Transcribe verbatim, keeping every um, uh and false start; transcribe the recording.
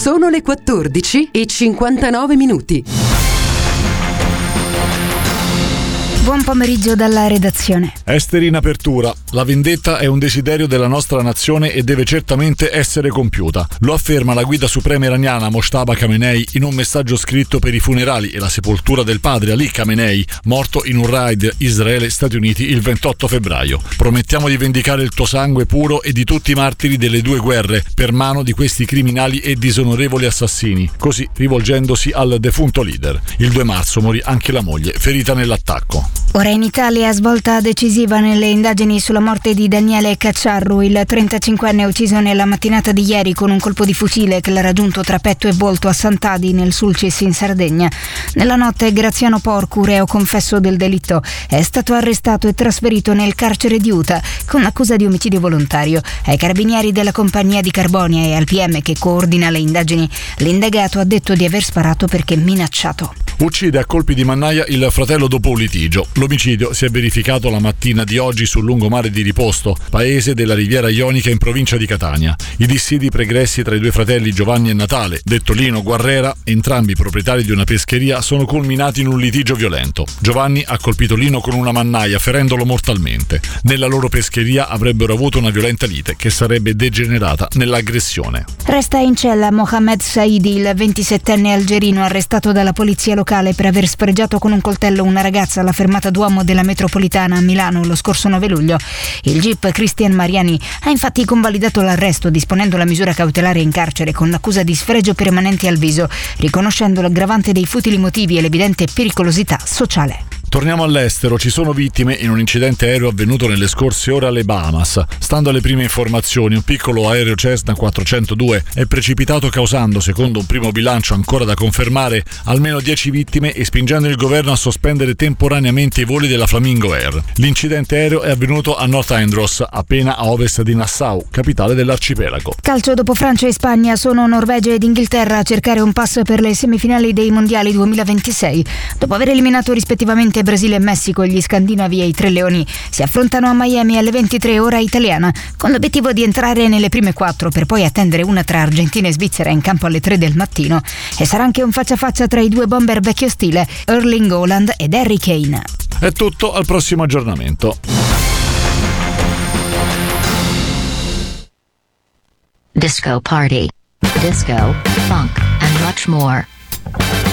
Sono le quattordici e cinquantanove minuti. Buon pomeriggio dalla redazione. Esteri in apertura. La vendetta è un desiderio della nostra nazione e deve certamente essere compiuta. Lo afferma la guida suprema iraniana Mojtaba Khamenei in un messaggio scritto per i funerali e la sepoltura del padre Ali Khamenei, morto in un raid Israele-Stati Uniti il ventotto febbraio. Promettiamo di vendicare il tuo sangue puro e di tutti i martiri delle due guerre per mano di questi criminali e disonorevoli assassini. Così rivolgendosi al defunto leader. Il due marzo morì anche la moglie, ferita nell'attacco. Ora in Italia svolta decisiva nelle indagini sulla morte di Daniele Cacciarru, il trentacinquenne ucciso nella mattinata di ieri con un colpo di fucile che l'ha raggiunto tra petto e volto a Sant'Adi nel Sulcis in Sardegna. Nella notte Graziano Porcu, reo confesso del delitto, è stato arrestato e trasferito nel carcere di Uta con l'accusa di omicidio volontario. Ai carabinieri della compagnia di Carbonia e al P M che coordina le indagini, l'indagato ha detto di aver sparato perché minacciato. Uccide a colpi di mannaia il fratello dopo un litigio. L'omicidio si è verificato la mattina di oggi sul lungomare di Riposto, paese della Riviera Ionica in provincia di Catania. I dissidi pregressi tra i due fratelli Giovanni e Natale, detto Lino Guarrera, entrambi proprietari di una pescheria, sono culminati in un litigio violento. Giovanni ha colpito Lino con una mannaia, ferendolo mortalmente. Nella loro pescheria avrebbero avuto una violenta lite che sarebbe degenerata nell'aggressione. Resta in cella Mohamed Saidi, il ventisettenne algerino arrestato dalla polizia locale per aver sfregiato con un coltello una ragazza alla fermata Duomo della metropolitana a Milano lo scorso nove luglio. Il G I P Cristian Mariani ha infatti convalidato l'arresto disponendo la misura cautelare in carcere con l'accusa di sfregio permanente al viso, riconoscendo l'aggravante dei futili motivi e l'evidente pericolosità sociale. Torniamo all'estero, ci sono vittime in un incidente aereo avvenuto nelle scorse ore alle Bahamas. Stando alle prime informazioni, un piccolo aereo Cessna quattrocentodue è precipitato causando, secondo un primo bilancio ancora da confermare, almeno dieci vittime e spingendo il governo a sospendere temporaneamente i voli della Flamingo Air. L'incidente aereo è avvenuto a North Andros, appena a ovest di Nassau, capitale dell'arcipelago. Calcio: dopo Francia e Spagna sono Norvegia ed Inghilterra a cercare un pass per le semifinali dei mondiali duemilaventisei. Dopo aver eliminato rispettivamente Brasile e Messico, gli scandinavi e i Tre Leoni si affrontano a Miami alle ventitré ora italiana con l'obiettivo di entrare nelle prime quattro per poi attendere una tra Argentina e Svizzera in campo alle tre del mattino. E sarà anche un faccia a faccia tra i due bomber vecchio stile, Erling Haaland ed Harry Kane. È tutto, al prossimo aggiornamento. Disco party, disco, funk, and much more.